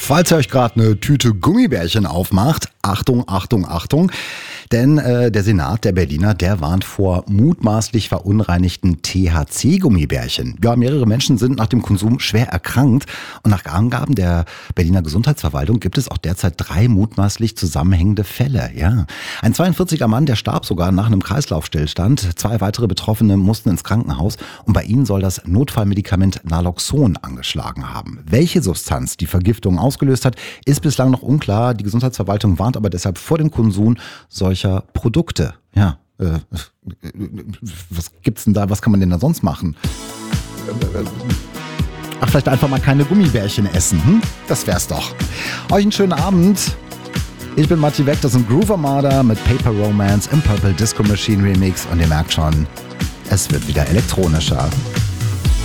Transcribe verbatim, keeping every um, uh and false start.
Falls ihr euch gerade eine Tüte Gummibärchen aufmacht, Achtung, Achtung, Achtung. Denn äh, der Senat der Berliner, der warnt vor mutmaßlich verunreinigten T H C-Gummibärchen. Ja, mehrere Menschen sind nach dem Konsum schwer erkrankt. Und nach Angaben der Berliner Gesundheitsverwaltung gibt es auch derzeit drei mutmaßlich zusammenhängende Fälle. Ja, ein zweiundvierziger Mann, der starb sogar nach einem Kreislaufstillstand. Zwei weitere Betroffene mussten ins Krankenhaus. Und bei ihnen soll das Notfallmedikament Naloxon angeschlagen haben. Welche Substanz die Vergiftung ausgelöst hat, ist bislang noch unklar. Die Gesundheitsverwaltung warnt aber deshalb vor dem Konsum solcher Produkte. Ja, äh, was gibt's denn da, was kann man denn da sonst machen? Ach, vielleicht einfach mal keine Gummibärchen essen, hm? Das wär's doch. Euch einen schönen Abend. Ich bin Matti Weck, das sind Groove Armada mit Paper Romance im Purple Disco Machine Remix und ihr merkt schon, es wird wieder elektronischer.